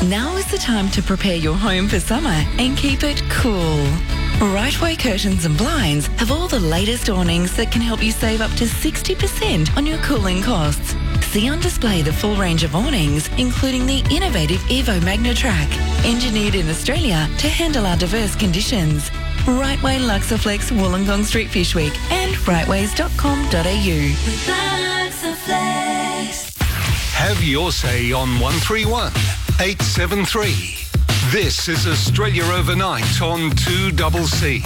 Now is the time to prepare your home for summer and keep it cool. Rightway Curtains and Blinds have all the latest awnings that can help you save up to 60% on your cooling costs. See on display the full range of awnings, including the innovative Evo MagnaTrack, engineered in Australia to handle our diverse conditions. Rightway Luxaflex Wollongong Street Fish Week and rightways.com.au. Luxaflex. Have your say on 131 873. This is Australia Overnight on 2CC.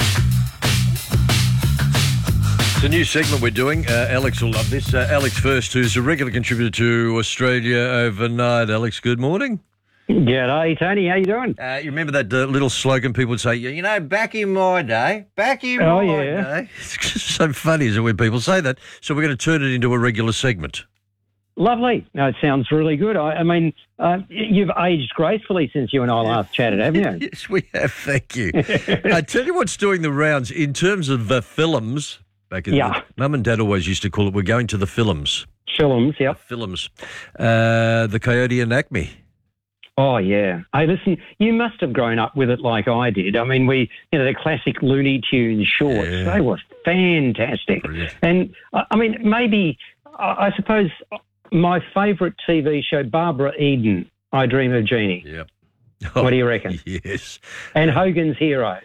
It's a new segment we're doing. Alex will love this. Alex First, who's a regular contributor to Australia Overnight. Alex, good morning. G'day, Tony. How you doing? You remember that little slogan people would say, you know, back in my day, day. It's just so funny, isn't it, when people say that? So we're going to turn it into a regular segment. Lovely. No, it sounds really good. I mean, you've aged gracefully since you and I last chatted, haven't you? Yes, we have. Thank you. I tell you what's doing the rounds in terms of films. Back in the Mum and Dad always used to call it, we're going to the films. Films, yep. Films. The Coyote and Acme. Oh, yeah. Hey, listen, you must have grown up with it like I did. I mean, the classic Looney Tunes shorts, they were fantastic. Brilliant. And, I mean, maybe, I suppose, my favourite TV show, Barbara Eden, I Dream of Jeannie. Yep. What do you reckon? Yes. And Hogan's Heroes.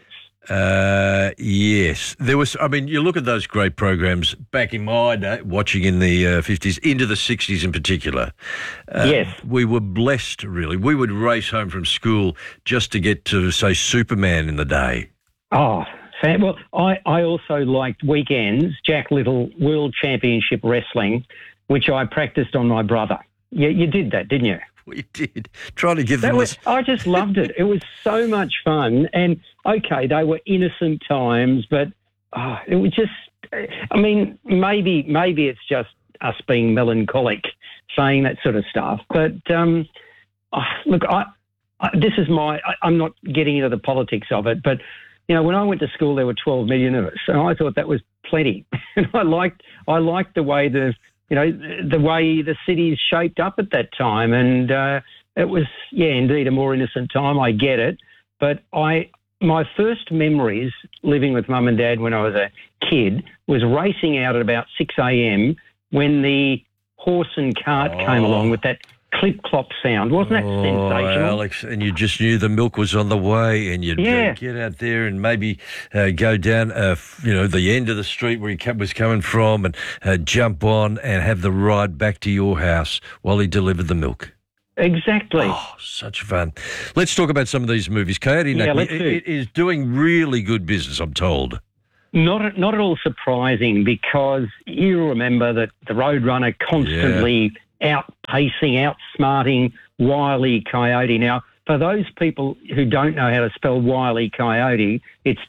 Yes. There was, I mean, you look at those great programs back in my day, watching in the 50s, into the 60s in particular. Yes. We were blessed, really. We would race home from school just to get to, say, Superman in the day. Oh, well, I also liked weekends, Jack Little World Championship Wrestling, which I practiced on my brother. You did that, didn't you? We did. Trying to give them I just loved it. It was so much fun. And, okay, they were innocent times, but it was just, I mean, maybe it's just us being melancholic saying that sort of stuff. But, look, this is I'm not getting into the politics of it, but, you know, when I went to school, there were 12 million of us, and I thought that was plenty. And I liked the way the way the city's shaped up at that time. And it was, indeed, a more innocent time. I get it. But my first memories living with Mum and Dad when I was a kid was racing out at about 6 a.m. when the horse and cart came along with that clip-clop sound. Wasn't that sensational? Alex, and you just knew the milk was on the way, and you'd get out there and maybe go down, the end of the street where he was coming from and jump on and have the ride back to your house while he delivered the milk. Exactly. Oh, such fun. Let's talk about some of these movies. Coyote and Acme is doing really good business, I'm told. Not at all surprising, because you remember that the Roadrunner constantly outpacing, outsmarting Wile E. Coyote. Now, for those people who don't know how to spell Wile E. Coyote, it's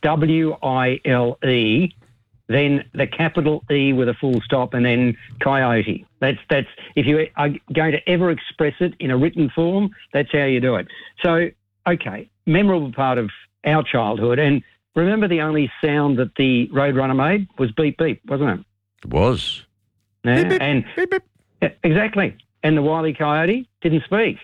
W-I-L-E, then the capital E with a full stop, and then Coyote. That's if you are going to ever express it in a written form, that's how you do it. So, okay, memorable part of our childhood. And remember, the only sound that the Roadrunner made was beep, beep, wasn't it? It was. Yeah, beep, beep, and beep, beep. Exactly. And the Wile E. Coyote didn't speak.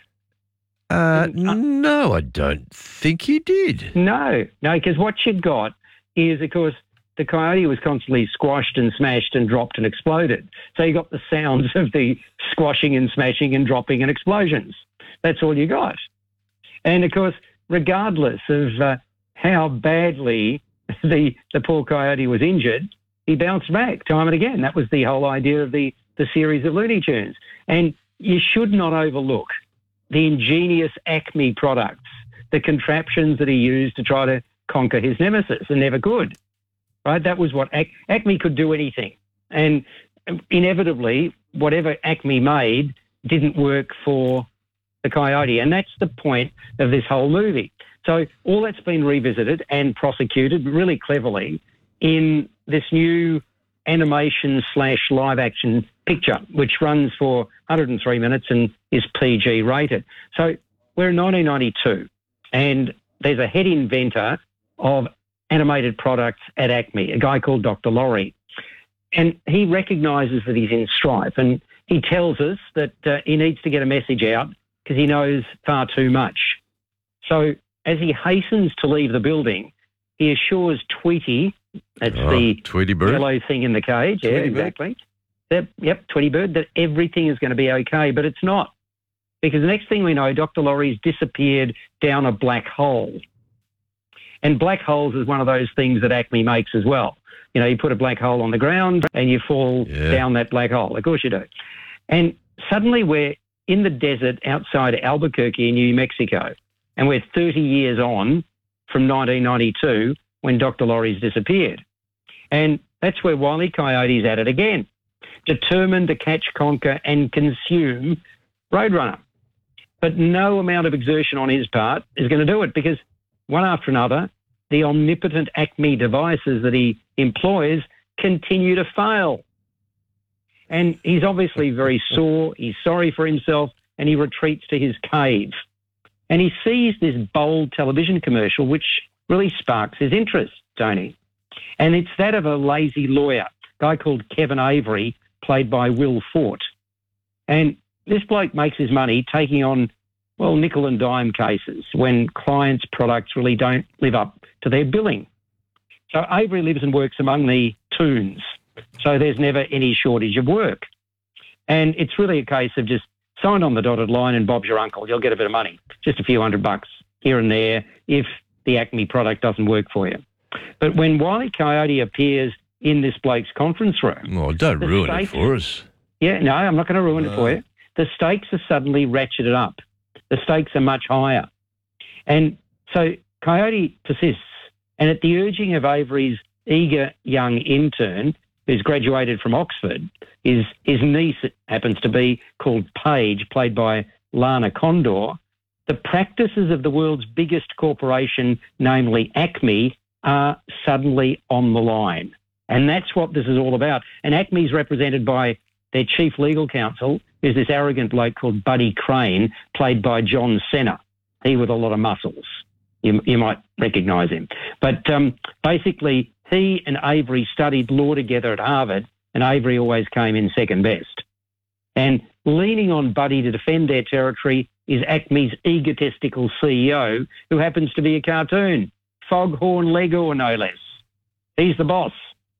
No, I don't think he did. No, because what you got is, of course, the coyote was constantly squashed and smashed and dropped and exploded. So you got the sounds of the squashing and smashing and dropping and explosions. That's all you got. And, of course, regardless of how badly the poor coyote was injured, he bounced back time and again. That was the whole idea of the series of Looney Tunes. And you should not overlook the ingenious Acme products, the contraptions that he used to try to conquer his nemesis, and never could. Right? That was what Acme could do anything. And inevitably, whatever Acme made didn't work for the coyote. And that's the point of this whole movie. So all that's been revisited and prosecuted really cleverly in this new animation/live action picture, which runs for 103 minutes and is PG rated. So we're in 1992, and there's a head inventor of animated products at Acme, a guy called Dr. Laurie. And he recognises that he's in strife, and he tells us that he needs to get a message out because he knows far too much. So as he hastens to leave the building, he assures Tweety, that's the Tweety bird, yellow thing in the cage, Tweety exactly. Yep, Tweety bird, that everything is going to be okay, but it's not. Because the next thing we know, Dr. Laurie's disappeared down a black hole. And black holes is one of those things that Acme makes as well. You know, you put a black hole on the ground and you fall down that black hole. Of course you do. And suddenly we're in the desert outside Albuquerque in New Mexico, and we're 30 years on from 1992 when Dr. Laurie's disappeared. And that's where Wile E. Coyote's at it again, determined to catch, conquer and consume Roadrunner. But no amount of exertion on his part is going to do it, because one after another, the omnipotent Acme devices that he employs continue to fail. And he's obviously very sore, he's sorry for himself, and he retreats to his cave. And he sees this bold television commercial, which really sparks his interest, Tony. And it's that of a lazy lawyer, a guy called Kevin Avery, played by Will Forte. And this bloke makes his money taking on, well, nickel and dime cases when clients' products really don't live up to their billing. So Avery lives and works among the toons, so there's never any shortage of work. And it's really a case of just sign on the dotted line and Bob's your uncle. You'll get a bit of money, just a few $100 here and there if the Acme product doesn't work for you. But when Wile E. Coyote appears in this bloke's conference room... Oh, don't ruin it for us. Yeah, no, I'm not going to ruin it for you. The stakes are suddenly ratcheted up. The stakes are much higher. And so Coyote persists, and at the urging of Avery's eager young intern, who's graduated from Oxford, his niece happens to be called Paige, played by Lana Condor, the practices of the world's biggest corporation, namely Acme, are suddenly on the line. And that's what this is all about. And Acme's represented by their chief legal counsel, who's this arrogant bloke called Buddy Crane, played by John Cena. He with a lot of muscles. You might recognise him. But basically, he and Avery studied law together at Harvard, and Avery always came in second best. And leaning on Buddy to defend their territory is Acme's egotistical CEO, who happens to be a cartoon, Foghorn Leghorn, no less. He's the boss.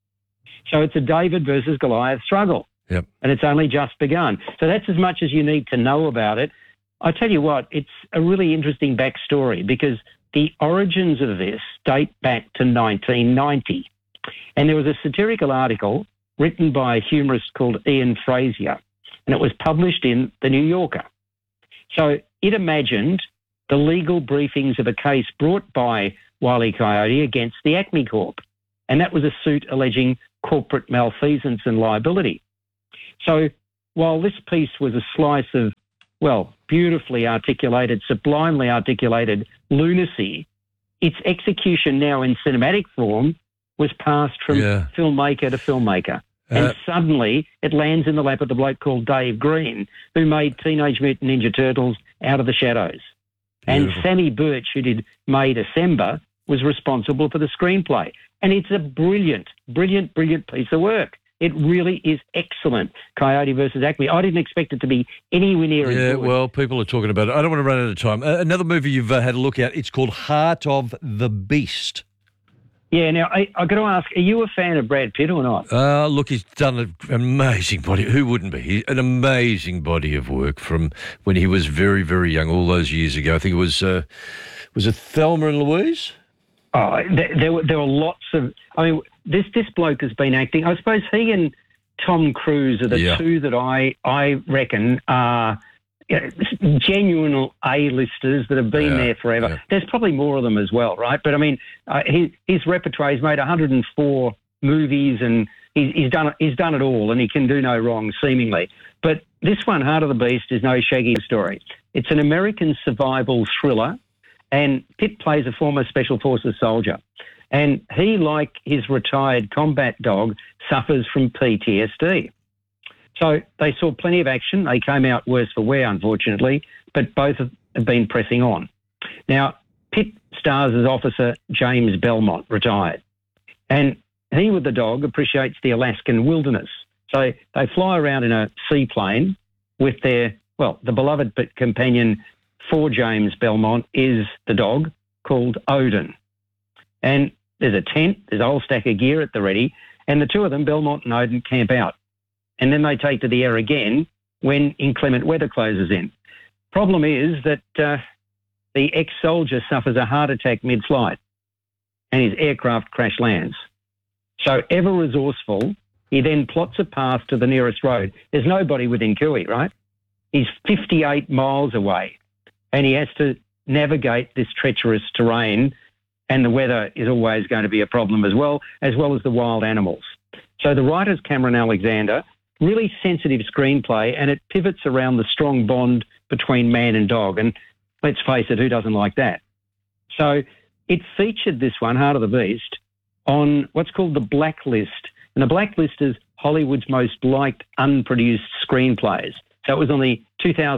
So it's a David versus Goliath struggle. Yep. And it's only just begun. So that's as much as you need to know about it. I tell you what, it's a really interesting backstory, because the origins of this date back to 1990. And there was a satirical article written by a humorist called Ian Frazier, and it was published in The New Yorker. So it imagined the legal briefings of a case brought by Wile E. Coyote against the Acme Corp. And that was a suit alleging corporate malfeasance and liability. So while this piece was a slice of, well, beautifully articulated, sublimely articulated lunacy, its execution now in cinematic form was passed from filmmaker to filmmaker. And suddenly it lands in the lap of the bloke called Dave Green, who made Teenage Mutant Ninja Turtles out of the shadows. Beautiful. And Sammy Birch, who did May December, was responsible for the screenplay. And it's a brilliant, brilliant, brilliant piece of work. It really is excellent, Coyote versus Acme. I didn't expect it to be anywhere near as good. Yeah, well, people are talking about it. I don't want to run out of time. Another movie you've had a look at, it's called Heart of the Beast. Yeah, now, I got to ask, are you a fan of Brad Pitt or not? Look, he's done an amazing body. Who wouldn't be? An amazing body of work from when he was very, very young, all those years ago. I think it was Thelma and Louise? Oh, there were lots of... I mean, this bloke has been acting... I suppose he and Tom Cruise are the two that I reckon are genuine A-listers that have been there forever. Yeah. There's probably more of them as well, right? But, I mean, his repertoire, he's made 104 movies and he's done it all, and he can do no wrong, seemingly. But this one, Heart of the Beast, is no shaggy story. It's an American survival thriller, and Pitt plays a former Special Forces soldier. And he, like his retired combat dog, suffers from PTSD. So they saw plenty of action. They came out worse for wear, unfortunately, but both have been pressing on. Now, Pitt stars as Officer James Belmont, retired. And he, with the dog, appreciates the Alaskan wilderness. So they fly around in a seaplane with their well, the beloved companion for James Belmont is the dog called Odin. And there's a tent, there's a whole stack of gear at the ready, and the two of them, Belmont and Odin, camp out. And then they take to the air again when inclement weather closes in. Problem is that the ex-soldier suffers a heart attack mid-flight and his aircraft crash lands. So ever resourceful, he then plots a path to the nearest road. There's nobody within Kui, right? He's 58 miles away and he has to navigate this treacherous terrain, and the weather is always going to be a problem as well as the wild animals. So the writer's Cameron Alexander, really sensitive screenplay, and it pivots around the strong bond between man and dog. And let's face it, who doesn't like that? So it featured, this one, Heart of the Beast, on what's called the Blacklist. And the Blacklist is Hollywood's most liked unproduced screenplays. So it was on the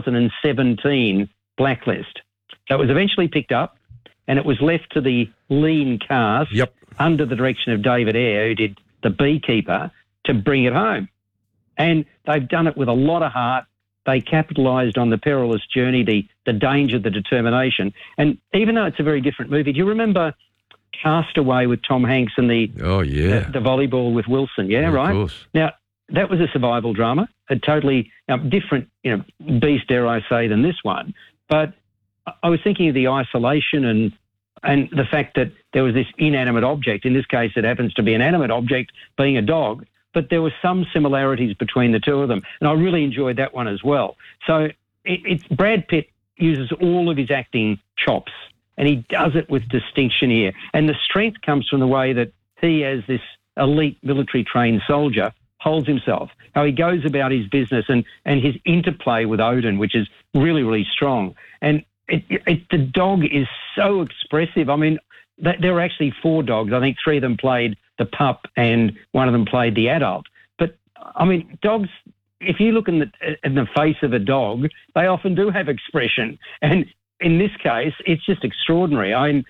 2017 Blacklist. So it was eventually picked up and it was left to the lean cast under the direction of David Ayer, who did The Beekeeper, to bring it home. And they've done it with a lot of heart. They capitalised on the perilous journey, the danger, the determination. And even though it's a very different movie, do you remember Castaway with Tom Hanks and the volleyball with Wilson? Yeah, right? Of course. Now, that was a survival drama, a totally different beast, dare I say, than this one. But I was thinking of the isolation and the fact that there was this inanimate object. In this case, it happens to be an animate object, being a dog. But there were some similarities between the two of them. And I really enjoyed that one as well. So Brad Pitt uses all of his acting chops, and he does it with distinction here. And the strength comes from the way that he, as this elite military-trained soldier, holds himself, how he goes about his business and his interplay with Odin, which is really, really strong. And the dog is so expressive. I mean, there were actually 4 dogs. I think 3 of them played the pup and one of them played the adult. But, I mean, dogs, if you look in the face of a dog, they often do have expression. And in this case, it's just extraordinary. I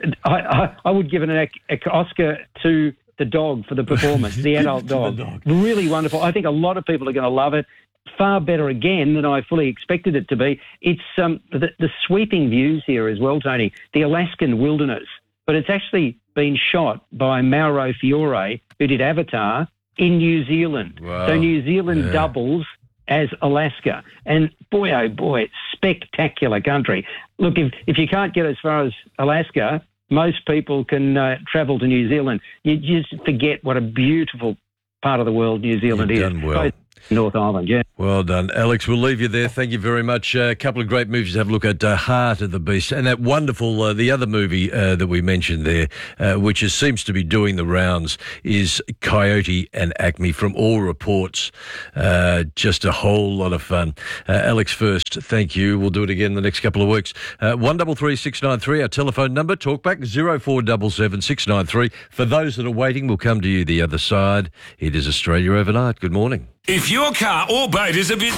would give an Oscar to the dog for the performance, the adult dog. Really wonderful. I think a lot of people are going to love it. Far better again than I fully expected it to be. It's the sweeping views here as well, Tony, the Alaskan wilderness. But it's actually been shot by Mauro Fiore, who did Avatar, in New Zealand. Wow. So New Zealand doubles as Alaska. And boy, oh boy, it's spectacular country. Look, if you can't get as far as Alaska, most people can travel to New Zealand. You just forget what a beautiful part of the world New Zealand is. Done well. North Island, yeah. Well done, Alex. We'll leave you there. Thank you very much. A couple of great movies to have a look at. Heart of the Beast and that wonderful, the other movie that we mentioned there, which seems to be doing the rounds, is Coyote and Acme. From all reports, just a whole lot of fun. Alex, first, thank you. We'll do it again the next couple of weeks. 133 693, our telephone number. Talkback 0477 693. For those that are waiting, we'll come to you the other side. It is Australia Overnight. Good morning. If your car or boat is a bit...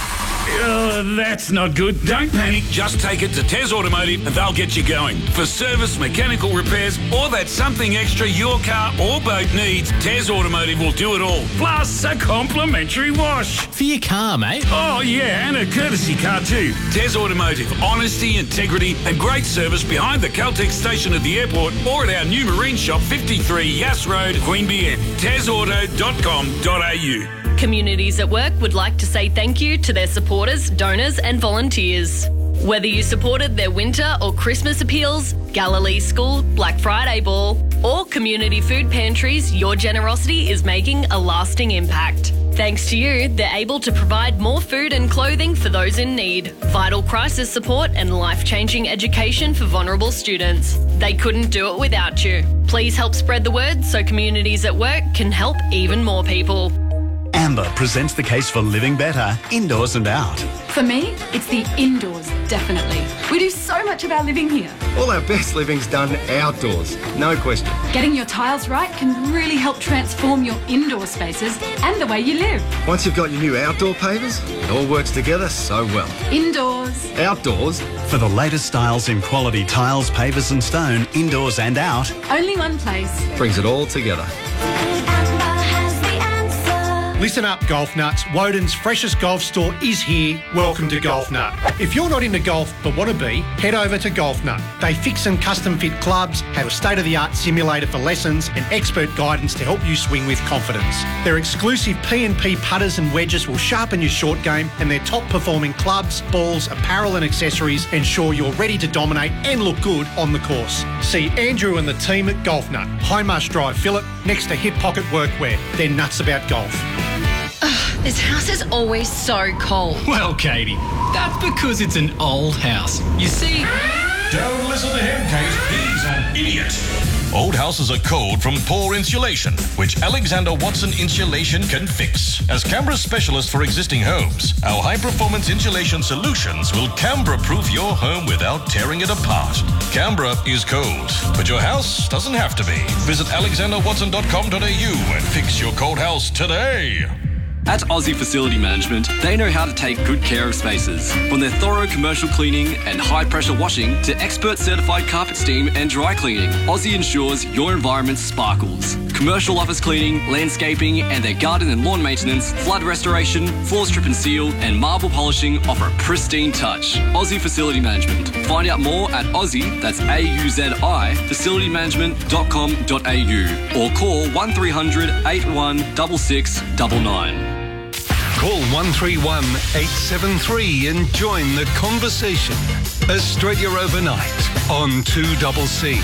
that's not good. Don't panic. Just take it to Tez Automotive and they'll get you going. For service, mechanical repairs, or that something extra your car or boat needs, Tez Automotive will do it all. Plus a complimentary wash. For your car, mate. Oh, yeah, and a courtesy car too. Tez Automotive. Honesty, integrity and great service behind the Caltex station at the airport or at our new marine shop, 53 Yass Road, Queanbeyan. tezauto.com.au. Communities at Work would like to say thank you to their supporters, donors and volunteers. Whether you supported their winter or Christmas appeals, Galilee School, Black Friday Ball or community food pantries, your generosity is making a lasting impact. Thanks to you, they're able to provide more food and clothing for those in need, vital crisis support and life-changing education for vulnerable students. They couldn't do it without you. Please help spread the word so Communities at Work can help even more people. Amber presents the case for living better, indoors and out. For me, it's the indoors, definitely. We do so much of our living here. All our best living's done outdoors, no question. Getting your tiles right can really help transform your indoor spaces and the way you live. Once you've got your new outdoor pavers, it all works together so well. Indoors. Outdoors. For the latest styles in quality tiles, pavers and stone, indoors and out. Only one place. Brings it all together. Listen up, Golf Nuts. Woden's freshest golf store is here. Welcome to Golf Nut. If you're not into golf but want to be, head over to Golf Nut. They fix and custom fit clubs, have a state-of-the-art simulator for lessons and expert guidance to help you swing with confidence. Their exclusive P&P putters and wedges will sharpen your short game, and their top-performing clubs, balls, apparel and accessories ensure you're ready to dominate and look good on the course. See Andrew and the team at Golf Nut, High Marsh Drive, Phillip, next to Hip Pocket Workwear. They're nuts about golf. This house is always so cold. Well, Katie, that's because it's an old house. You see... Don't listen to him, Kate. He's an idiot. Old houses are cold from poor insulation, which Alexander Watson Insulation can fix. As Canberra's specialist for existing homes, our high-performance insulation solutions will Canberra-proof your home without tearing it apart. Canberra is cold, but your house doesn't have to be. Visit alexanderwatson.com.au and fix your cold house today. At Aussie Facility Management, they know how to take good care of spaces. From their thorough commercial cleaning and high-pressure washing to expert certified carpet steam and dry cleaning, Aussie ensures your environment sparkles. Commercial office cleaning, landscaping, and their garden and lawn maintenance, flood restoration, floor strip and seal, and marble polishing offer a pristine touch. Aussie Facility Management. Find out more at Aussie, that's AUZI, facilitymanagement.com.au, or call 1300 81 6699. Call 131 873 and join the conversation. Australia Overnight on 2CC.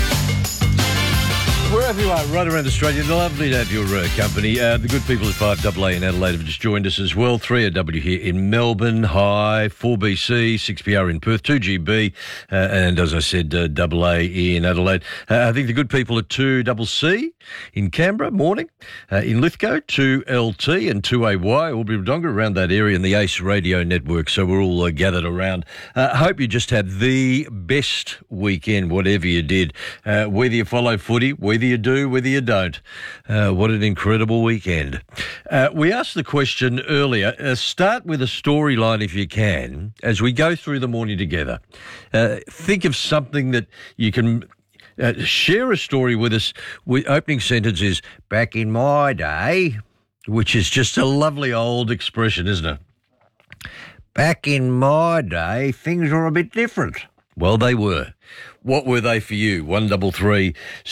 Wherever you are, right around Australia, lovely to have your company. The good people at 5AA in Adelaide have just joined us as well. 3AW here in Melbourne, High, 4BC, 6PR in Perth, 2GB, and as I said, AA in Adelaide. I think the good people at 2CC in Canberra, morning. In Lithgow, 2LT and 2AY, Albury-Wodonga, around that area, and the ACE Radio Network, so we're all gathered around. I hope you just had the best weekend, whatever you did, whether you follow footy, whether you do, whether you don't. What an incredible weekend. We asked the question earlier, start with a storyline if you can, as we go through the morning together. Think of something that you can share a story with us. Opening sentence is, back in my day, which is just a lovely old expression, isn't it? Back in my day, things were a bit different. Well, they were. What were they for you? 133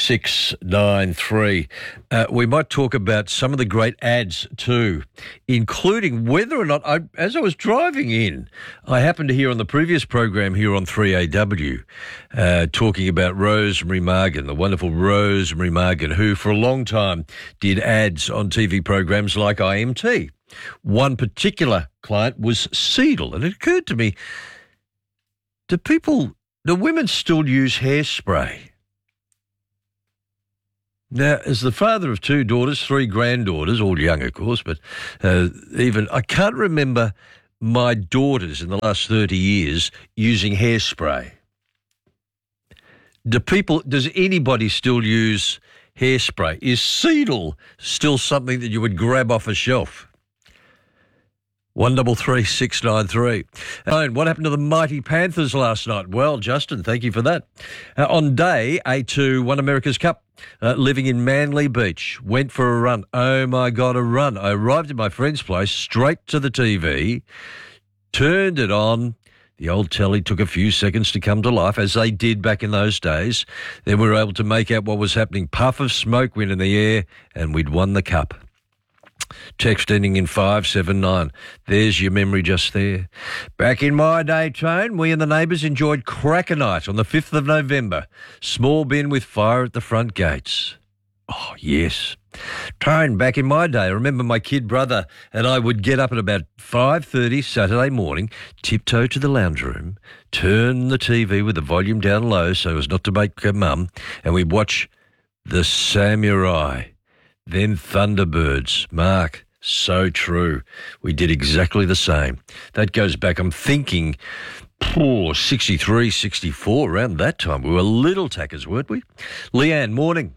693. We might talk about some of the great ads too, including whether or not, as I was driving in, I happened to hear on the previous program here on 3AW, talking about Rosemary Margan, the wonderful Rosemary Margan, who for a long time did ads on TV programs like IMT. One particular client was Seidel, and it occurred to me, do women still use hairspray? Now, as the father of 2 daughters, 3 granddaughters, all young, of course, but I can't remember my daughters in the last 30 years using hairspray. Does anybody still use hairspray? Is Seidel still something that you would grab off a shelf? 133 693. What happened to the mighty Panthers last night? Well, Justin, thank you for that. On day A2, won America's Cup, living in Manly Beach. Went for a run. Oh, my God, a run. I arrived at my friend's place, straight to the TV, turned it on. The old telly took a few seconds to come to life, as they did back in those days. Then we were able to make out what was happening. Puff of smoke went in the air, and we'd won the cup. Text ending in 579. There's your memory just there. Back in my day, Tone, we and the neighbours enjoyed Cracker Night on the 5th of November. Small bin with fire at the front gates. Oh, yes. Tone, back in my day, I remember my kid brother and I would get up at about 5:30 Saturday morning, tiptoe to the lounge room, turn the TV with the volume down low so as not to wake Mum, and we'd watch The Samurai. Then Thunderbirds. Mark, so true. We did exactly the same. That goes back, I'm thinking, 63, 64, around that time. We were little tackers, weren't we? Leanne, morning.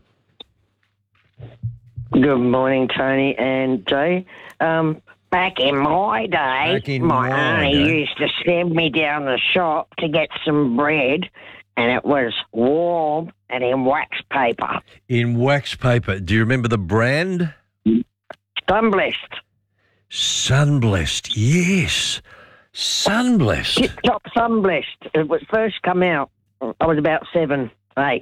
Good morning, Tony and Jay. Back in my day, my auntie used to send me down the shop to get some bread, and it was warm and in wax paper. In wax paper. Do you remember the brand? Sunblessed. Sunblessed, yes. Sunblessed. Tip Top Sunblessed. It was first come out. I was about 7 or 8.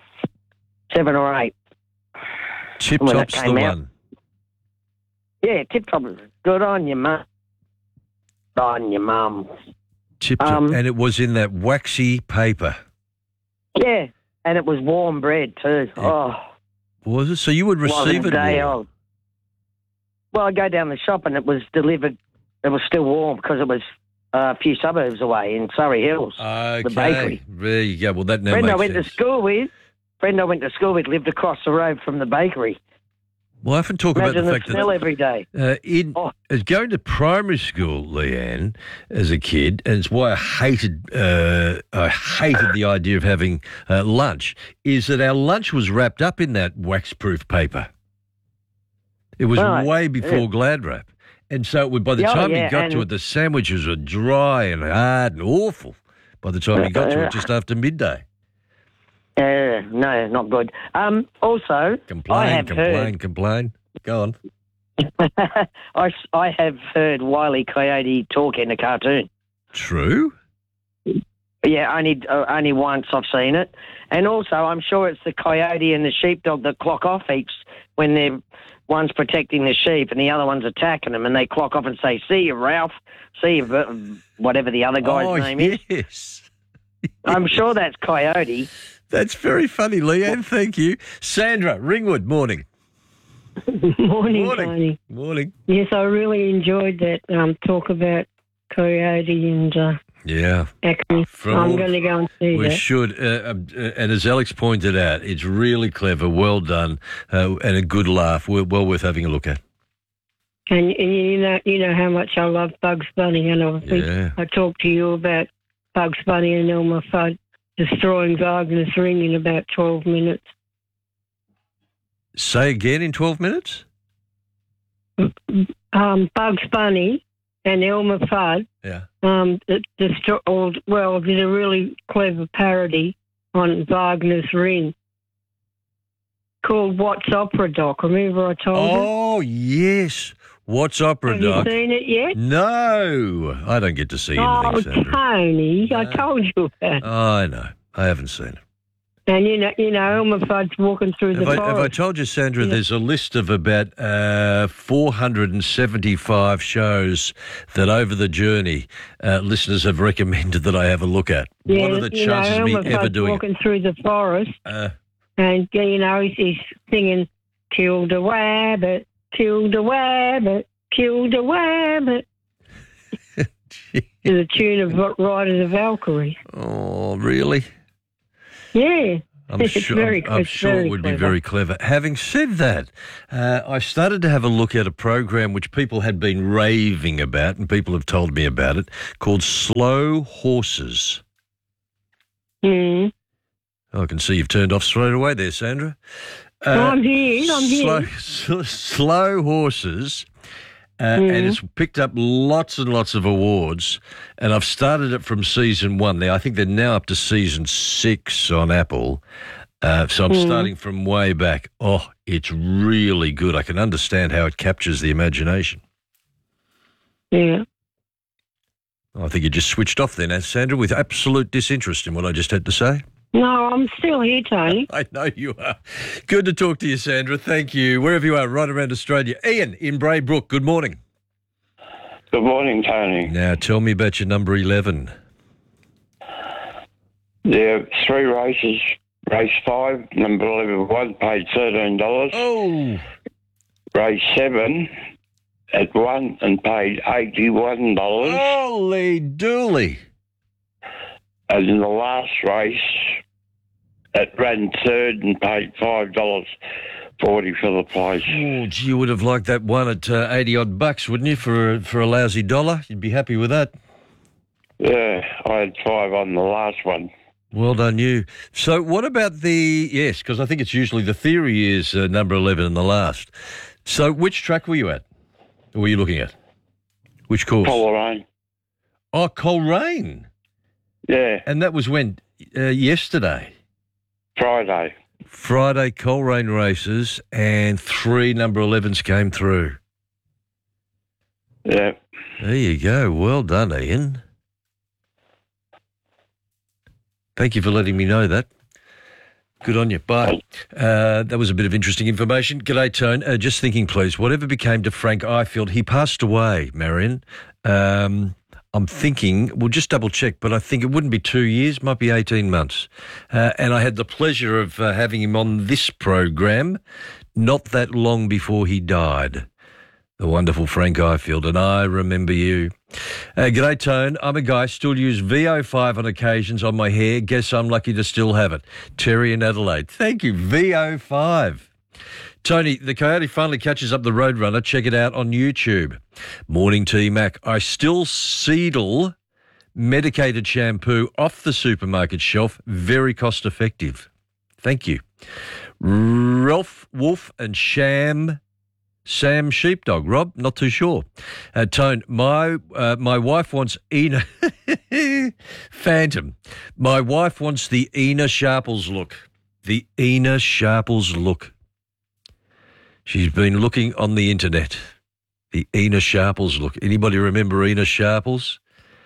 Tip when Top's it the came out. one. Yeah, Tip Top. Good on you, mum. Good on you, mum. Tip Top, and it was in that waxy paper. Yeah, and it was warm bread too. Oh, Was it? So you would receive it day warm? old. Well, I go down the shop and it was delivered. It was still warm because it was a few suburbs away in Surrey Hills. Okay. The bakery. There you go. Well, that now Friend makes I went sense. to school with lived across the road from the bakery. Well, I often talk Imagine about the the fact smell that every day. going to primary school, Leanne, as a kid, and it's why I hated the idea of having lunch, is that our lunch was wrapped up in that wax-proof paper. It was way before Glad Wrap. And so it would, by the time you got to it, the sandwiches were dry and hard and awful by the time you got to it, just after midday. No, not good. Also, Complain. Go on. I have heard Wile E. Coyote talk in a cartoon. True? Yeah, only once I've seen it. And also, I'm sure it's the coyote and the sheepdog that clock off heaps when they're one's protecting the sheep and the other one's attacking them, and they clock off and say, "See you, Ralph. See you," whatever the other guy's name is. Yes. I'm sure that's Coyote. That's very funny, Leanne. Thank you. Sandra, Ringwood, morning. Morning, Tony. Morning. Yes, I really enjoyed that talk about Coyote and Acme. I'm going to go and see that. We should. And as Alex pointed out, it's really clever, well done, and a good laugh. Well worth having a look at. And you know how much I love Bugs Bunny, and I talked to you about Bugs Bunny and Elmer Fudd destroying Wagner's Ring in about 12 minutes. Say again in 12 minutes? Bugs Bunny and Elmer Fudd did a really clever parody on Wagner's Ring called What's Opera Doc. Remember I told you? Oh, yes. What's Opera Doc? Have you seen it yet? No. I don't get to see anything, Sandra. Tony, I told you that. I know. I haven't seen it. And you know, Elmer Fudd's walking through the forest. Have I told you, Sandra, there's a list of about 475 shows that over the journey listeners have recommended that I have a look at. Yeah, what are the chances of me Elmer ever Fudd's doing walking through the forest, and he's singing "Killed a Wabbit, killed a wabbit, killed a wabbit." To the tune of Ride of the Valkyrie. Oh, really? Yeah. I'm sure it would be very clever. Having said that, I started to have a look at a program which people had been raving about, and people have told me about it, called Slow Horses. Mm. I can see you've turned off straight away there, Sandra. I'm here. Slow Horses. And it's picked up lots and lots of awards, and I've started it from season 1. Now I think they're now up to season 6 on Apple, so I'm starting from way back. Oh, it's really good. I can understand how it captures the imagination. Yeah. I think you just switched off then, Sandra, with absolute disinterest in what I just had to say. No, I'm still here, Tony. I know you are. Good to talk to you, Sandra. Thank you. Wherever you are, right around Australia. Ian in Braybrook, good morning. Good morning, Tony. Now, tell me about your number 11. There are 3 races. Race 5, number 11, paid $13. Oh. Race 7 at 1 and paid $81. Holy dooly. And in the last race, it ran 3rd and paid $5.40 for the place. Oh, gee, you would have liked that one at 80-odd bucks, wouldn't you, for a lousy $1? You'd be happy with that. Yeah, I had 5 on the last one. Well done, you. So what about yes, because I think it's usually the theory is number 11 in the last. So which track were you at? Or were you looking at? Which course? Coleraine. Oh, Coleraine. Yeah. And that was when? Yesterday? Friday, Coleraine races, and 3 number 11s came through. Yeah. There you go. Well done, Ian. Thank you for letting me know that. Good on you. Bye. That was a bit of interesting information. G'day, Tone. Just thinking, please, whatever became to Frank Ifield, he passed away, Marion. I'm thinking, we'll just double check, but I think it wouldn't be 2 years, might be 18 months. And I had the pleasure of having him on this program not that long before he died. The wonderful Frank Ifield, and I remember you. G'day, Tone. I'm a guy, still use VO5 on occasions on my hair. Guess I'm lucky to still have it. Terry in Adelaide. Thank you, VO5. Tony, the coyote finally catches up the Roadrunner. Check it out on YouTube. Morning to you, Mac. I still Seedle medicated shampoo off the supermarket shelf. Very cost effective. Thank you. Ralph Wolf and Sam Sheepdog. Rob, not too sure. Tone, my wife wants Ina Phantom. My wife wants the Ina Sharples look. The Ina Sharples look. She's been looking on the internet. The Ina Sharples look. Anybody remember Ina Sharples?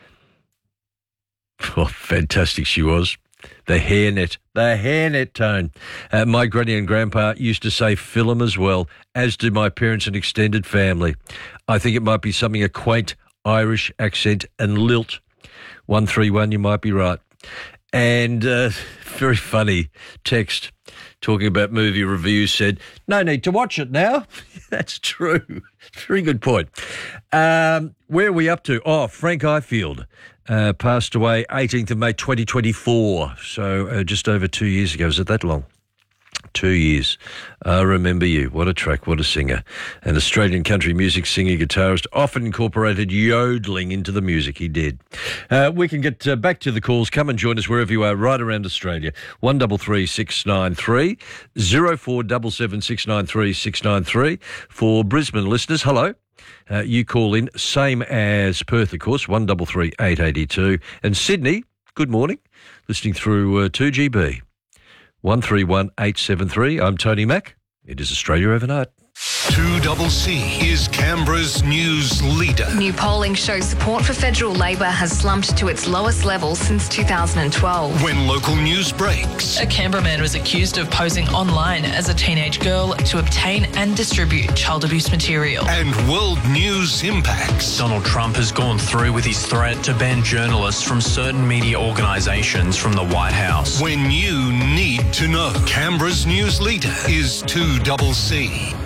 Oh, fantastic she was. The hairnet, Tone. My granny and grandpa used to say film as well, as do my parents and extended family. I think it might be something, a quaint Irish accent and lilt. 131, you might be right. And very funny text talking about movie reviews said, no need to watch it now. That's true. Very good point. Where are we up to? Oh, Frank Ifield. Passed away 18th of May 2024, so just over 2 years ago. Was it that long? 2 years. I remember you. What a track, what a singer. An Australian country music singer, guitarist, often incorporated yodeling into the music. He did. We can get back to the calls. Come and join us wherever you are, right around Australia. 133 693 0477 693 693. For Brisbane listeners, hello. You call in, same as Perth, of course, 133 882. And Sydney, good morning, listening through 2GB, 131 873. I'm Tony Mack. It is Australia Overnight. 2CC is Canberra's news leader. New polling shows support for federal Labor has slumped to its lowest level since 2012. When local news breaks. A Canberra man was accused of posing online as a teenage girl to obtain and distribute child abuse material. And world news impacts. Donald Trump has gone through with his threat to ban journalists from certain media organisations from the White House. When you need to know. Canberra's news leader is 2CC.